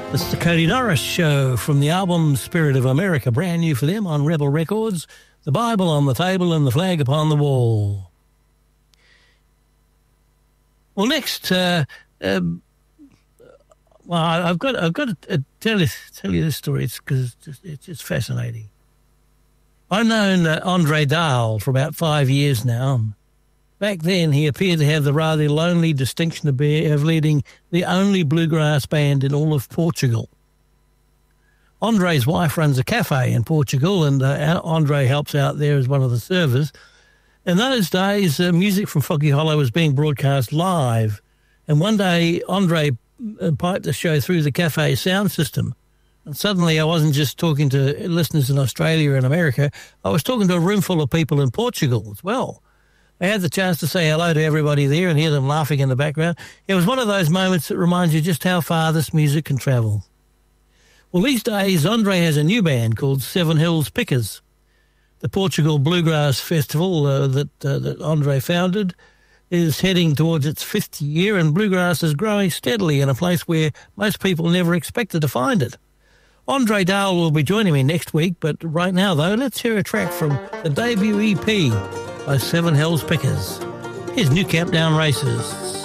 It's the Cody Norris Show from the album Spirit of America, brand new for them on Rebel Records. The Bible on the table and the flag upon the wall. Well, next, I've got to tell you this story. It's because it's just fascinating. I've known Andre Dahl for about 5 years now. Back then, he appeared to have the rather lonely distinction of leading the only bluegrass band in all of Portugal. Andre's wife runs a cafe in Portugal, and Andre helps out there as one of the servers. In those days, music from Foggy Hollow was being broadcast live, and one day Andre piped the show through the cafe sound system. And suddenly I wasn't just talking to listeners in Australia and America, I was talking to a room full of people in Portugal as well. I had the chance to say hello to everybody there and hear them laughing in the background. It was one of those moments that reminds you just how far this music can travel. Well, these days, Andre has a new band called Seven Hills Pickers. The Portugal Bluegrass Festival that Andre founded is heading towards its 50th year, and bluegrass is growing steadily in a place where most people never expected to find it. Andre Dahl will be joining me next week, but right now, though, let's hear a track from the debut EP by Seven Hills Pickers. Here's New Camp Down Races.